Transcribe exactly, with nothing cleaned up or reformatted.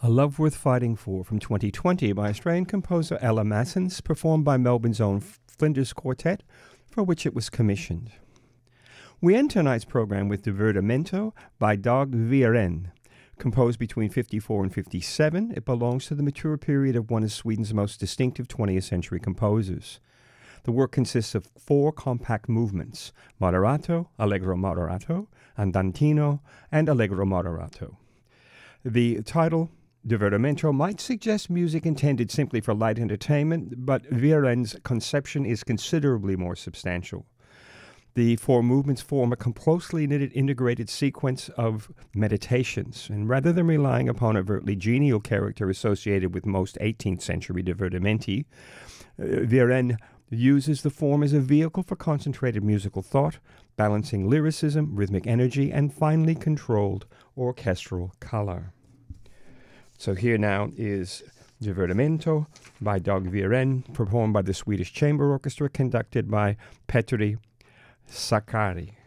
A Love Worth Fighting For from twenty twenty by Australian composer Ella Massens, performed by Melbourne's own Flinders Quartet, for which it was commissioned. We end tonight's program with Divertimento by Dag Viren. Composed between fifty-four and fifty-seven, it belongs to the mature period of one of Sweden's most distinctive twentieth century composers. The work consists of four compact movements: moderato, allegro moderato, andantino, and allegro moderato. The title, Divertimento, might suggest music intended simply for light entertainment, but Viren's conception is considerably more substantial. The four movements form a closely knitted integrated sequence of meditations, and rather than relying upon overtly genial character associated with most eighteenth century divertimenti, uh, Viren uses the form as a vehicle for concentrated musical thought, balancing lyricism, rhythmic energy, and finely controlled orchestral color. So here now is Divertimento by Dag Viren, performed by the Swedish Chamber Orchestra, conducted by Petri Sakari.